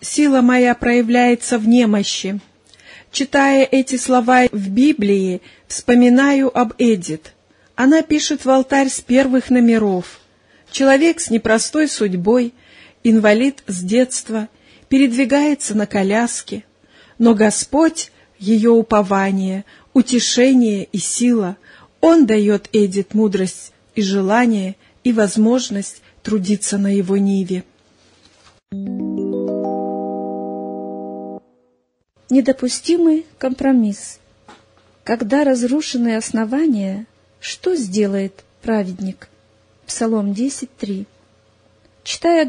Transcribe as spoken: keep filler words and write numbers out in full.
сила моя проявляется в немощи. Читая эти слова в Библии, вспоминаю об Эдит. Она пишет в алтарь с первых номеров. Человек с непростой судьбой, инвалид с детства, передвигается на коляске. Но Господь — ее упование, утешение и сила. Он дает Эдит мудрость и желание, и возможность трудиться на его ниве. Недопустимый компромисс. Когда разрушены основания, что сделает праведник? Псалом десять три. Читая